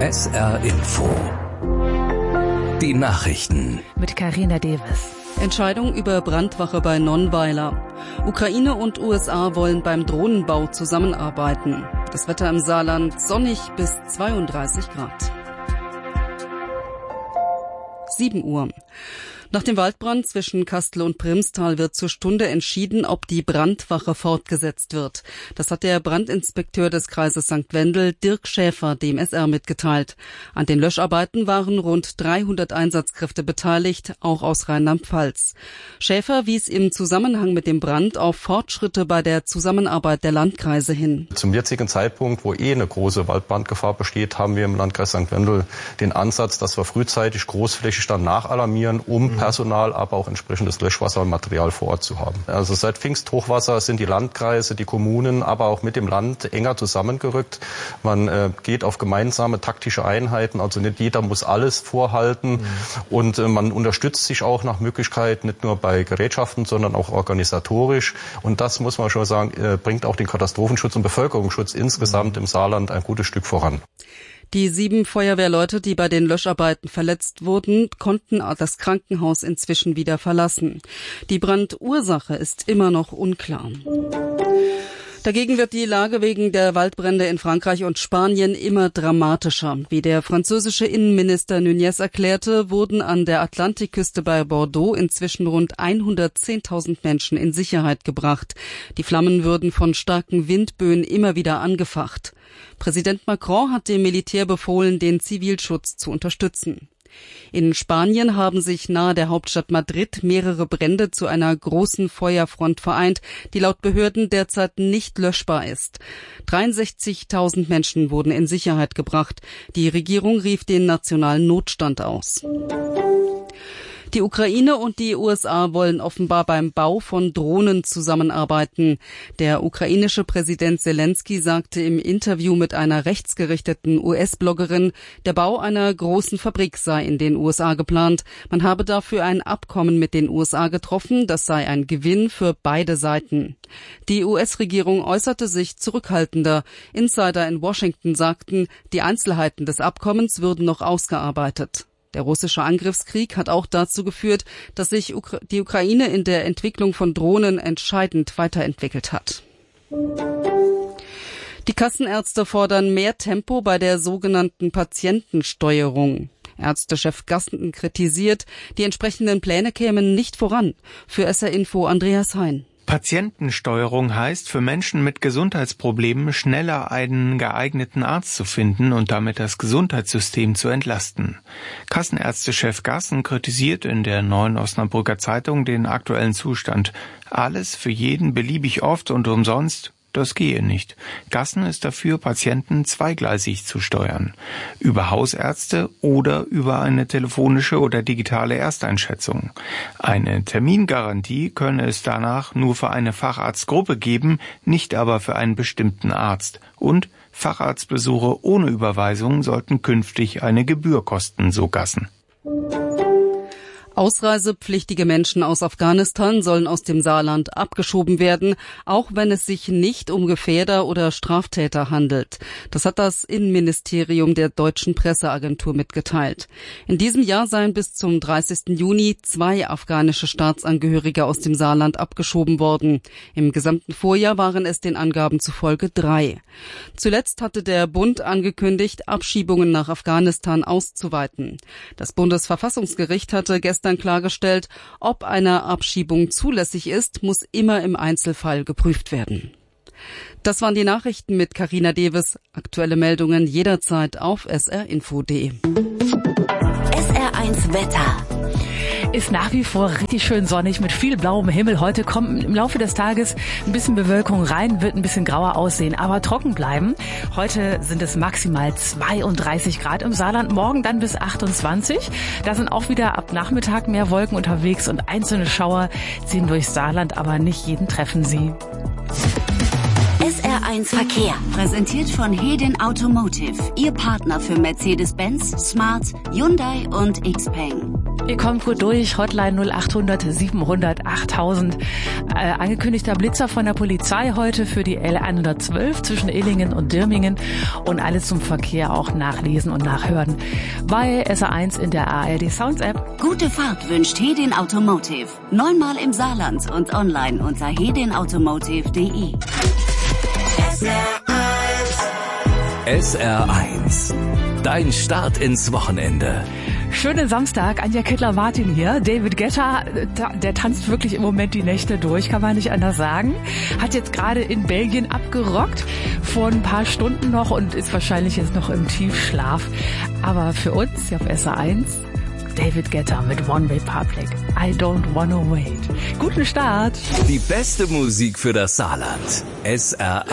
SR Info. Die Nachrichten. Mit Carina Davis. Entscheidung über Brandwache bei Nonnweiler. Ukraine und USA wollen beim Drohnenbau zusammenarbeiten. Das Wetter im Saarland sonnig bis 32 Grad. 7 Uhr. Nach dem Waldbrand zwischen Kastel und Primstal wird zur Stunde entschieden, ob die Brandwache fortgesetzt wird. Das hat der Brandinspekteur des Kreises St. Wendel, Dirk Schäfer, dem SR mitgeteilt. An den Löscharbeiten waren rund 300 Einsatzkräfte beteiligt, auch aus Rheinland-Pfalz. Schäfer wies im Zusammenhang mit dem Brand auf Fortschritte bei der Zusammenarbeit der Landkreise hin. Zum jetzigen Zeitpunkt, wo eine große Waldbrandgefahr besteht, haben wir im Landkreis St. Wendel den Ansatz, dass wir frühzeitig großflächig dann nachalarmieren, um Personal, aber auch entsprechendes Löschwasser und Material vor Ort zu haben. Also seit Pfingsthochwasser sind die Landkreise, die Kommunen, aber auch mit dem Land enger zusammengerückt. Man geht auf gemeinsame taktische Einheiten, also nicht jeder muss alles vorhalten und man unterstützt sich auch nach Möglichkeit nicht nur bei Gerätschaften, sondern auch organisatorisch. Und das, muss man schon sagen, bringt auch den Katastrophenschutz und Bevölkerungsschutz insgesamt im Saarland ein gutes Stück voran. Die 7 Feuerwehrleute, die bei den Löscharbeiten verletzt wurden, konnten das Krankenhaus inzwischen wieder verlassen. Die Brandursache ist immer noch unklar. Dagegen wird die Lage wegen der Waldbrände in Frankreich und Spanien immer dramatischer. Wie der französische Innenminister Nunez erklärte, wurden an der Atlantikküste bei Bordeaux inzwischen rund 110.000 Menschen in Sicherheit gebracht. Die Flammen würden von starken Windböen immer wieder angefacht. Präsident Macron hat dem Militär befohlen, den Zivilschutz zu unterstützen. In Spanien haben sich nahe der Hauptstadt Madrid mehrere Brände zu einer großen Feuerfront vereint, die laut Behörden derzeit nicht löschbar ist. 63.000 Menschen wurden in Sicherheit gebracht. Die Regierung rief den nationalen Notstand aus. Die Ukraine und die USA wollen offenbar beim Bau von Drohnen zusammenarbeiten. Der ukrainische Präsident Zelensky sagte im Interview mit einer rechtsgerichteten US-Bloggerin, der Bau einer großen Fabrik sei in den USA geplant. Man habe dafür ein Abkommen mit den USA getroffen, das sei ein Gewinn für beide Seiten. Die US-Regierung äußerte sich zurückhaltender. Insider in Washington sagten, die Einzelheiten des Abkommens würden noch ausgearbeitet. Der russische Angriffskrieg hat auch dazu geführt, dass sich die Ukraine in der Entwicklung von Drohnen entscheidend weiterentwickelt hat. Die Kassenärzte fordern mehr Tempo bei der sogenannten Patientensteuerung. Ärztechef Gassen kritisiert, die entsprechenden Pläne kämen nicht voran. Für SR Info Andreas Hein. Patientensteuerung heißt, für Menschen mit Gesundheitsproblemen schneller einen geeigneten Arzt zu finden und damit das Gesundheitssystem zu entlasten. Kassenärztechef Gassen kritisiert in der Neuen Osnabrücker Zeitung den aktuellen Zustand. Alles für jeden beliebig oft und umsonst. Das gehe nicht. Gassen ist dafür, Patienten zweigleisig zu steuern. Über Hausärzte oder über eine telefonische oder digitale Ersteinschätzung. Eine Termingarantie könne es danach nur für eine Facharztgruppe geben, nicht aber für einen bestimmten Arzt. Und Facharztbesuche ohne Überweisung sollten künftig eine Gebühr kosten, so Gassen. Ausreisepflichtige Menschen aus Afghanistan sollen aus dem Saarland abgeschoben werden, auch wenn es sich nicht um Gefährder oder Straftäter handelt. Das hat das Innenministerium der Deutschen Presseagentur mitgeteilt. In diesem Jahr seien bis zum 30. Juni 2 afghanische Staatsangehörige aus dem Saarland abgeschoben worden. Im gesamten Vorjahr waren es den Angaben zufolge 3. Zuletzt hatte der Bund angekündigt, Abschiebungen nach Afghanistan auszuweiten. Das Bundesverfassungsgericht hatte gestern klargestellt, ob eine Abschiebung zulässig ist, muss immer im Einzelfall geprüft werden. Das waren die Nachrichten mit Carina Davis. Aktuelle Meldungen jederzeit auf srinfo.de. SR1 Wetter. Ist nach wie vor richtig schön sonnig mit viel blauem Himmel. Heute kommt im Laufe des Tages ein bisschen Bewölkung rein, wird ein bisschen grauer aussehen, aber trocken bleiben. Heute sind es maximal 32 Grad im Saarland, morgen dann bis 28. Da sind auch wieder ab Nachmittag mehr Wolken unterwegs und einzelne Schauer ziehen durchs Saarland, aber nicht jeden treffen sie. SR1 Verkehr, präsentiert von Hedin Automotive, Ihr Partner für Mercedes-Benz, Smart, Hyundai und Xpeng. Ihr kommt gut durch, Hotline 0800 700 8000. Angekündigter Blitzer von der Polizei heute für die L112 zwischen Illingen und Dirmingen und alles zum Verkehr auch nachlesen und nachhören bei SR1 in der ARD Sounds App. Gute Fahrt wünscht Hedin Automotive. 9-mal im Saarland und online unter hedinautomotive.de. SR1. Dein Start ins Wochenende. Schönen Samstag, Anja Kettler-Martin hier. David Guetta, der tanzt wirklich im Moment die Nächte durch, kann man nicht anders sagen. Hat jetzt gerade in Belgien abgerockt, vor ein paar Stunden noch und ist wahrscheinlich jetzt noch im Tiefschlaf. Aber für uns hier auf SR1, David Guetta mit One Republic. I don't wanna wait. Guten Start. Die beste Musik für das Saarland. SR1.